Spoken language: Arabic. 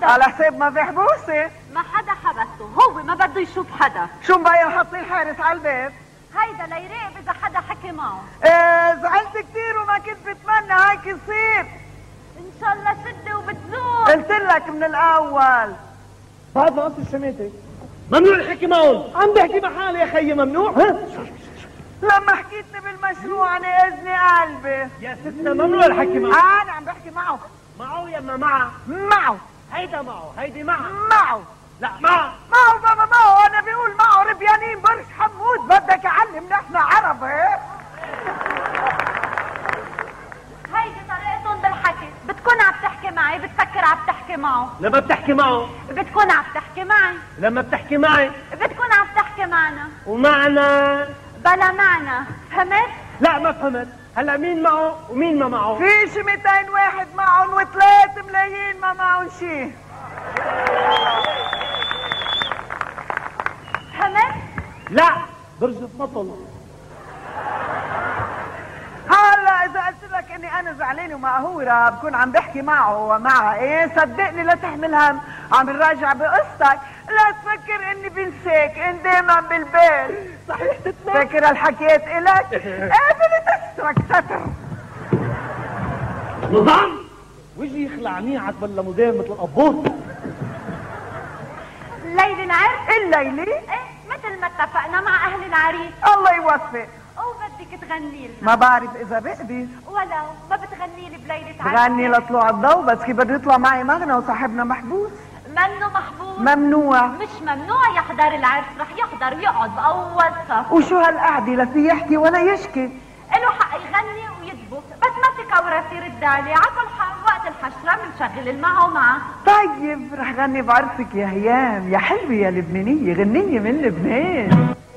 حبسته؟ على حساب ما في حبوسه. ما حدا حبسه، هو ما بده يشوف حدا. شو مبين حاطين حارس على الباب؟ هيدا ليراقب اذا حدا حكي معه. زعلت كتير وما كنت بتمنى هيك يصير. ان شاء الله شده وبتزول. قلت لك من الاول. بعد ما قص الشماتة ممنوع الحكي معهم. عم بحكي مع حالي يا خيي، ممنوع. ها لما حكيتني بالمشروع انا اذني قلبي. يا ستنا ممنوع الحكي معه. انا عم بحكي معه. معه يا اما معه؟ معه. هيدا معه، هيدي معه. معه. لا معه. معه بابا معه. انا بيقول معه ربيانين برج حمود. بدك اعلم نحن عربي. هيدي طريقتهم بالحكي. بتكون عم تحكي معي بتفكر عم تحكي معه. لما بتحكي معه بتكون عم تحكي معي. لما بتحكي معي بتكون عم تحكي معنا. ومعنا بلا معنى. فهمت؟ لا ما فهمت. هلا مين معه ومين ما معه؟ في شي 200 واحد معهم و3 ملايين ما معهم شي. فهمت؟ لا برجة مطل. هلا اذا قلت لك اني انا زعلانه ومقهوره بكون عم بحكي معه ومعها. ايه صدقني لا تحمل هم. عم نراجع بقصتك. لا تفكر اني بنساك. انت دايما بالبال. صحيح تتنا. فاكر هالحكيات الك؟ قابل تسترك ستر. نظام ويجي يخلع نيعك ولا مدير مثل القبوط. ليلة العرس؟ الليلة؟ ايه مثل ما اتفقنا مع اهل العريس. الله يوفق. وبدك تغني لنا. ما بعرف اذا بقدر. ولو ما بتغني لي بليلة عرس. بغني لطلوع الضوء بس كيف بده يطلع معي مغنى وصاحبنا محبوس. منه محبوس. ممنوع. مش ممنوع يحضر العرس. رح يحضر ويقعد باول صف. وشو هالقعدة لا في يحكي ولا يشكي. له حق يغني ويدبس بس ما في كورة يرد عليه. على كل حال وقت الحشرة بنشغل معه معه. طيب رح غني بعرسك يا هيام يا حلوة يا لبنانية. غنية من لبنان.